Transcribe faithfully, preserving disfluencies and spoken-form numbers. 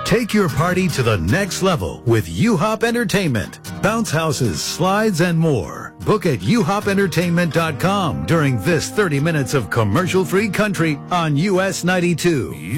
Take your party to the next level with U-Hop Entertainment. Bounce houses, slides, and more. Book at u hop entertainment dot com during this thirty minutes of commercial-free country on U S ninety-two.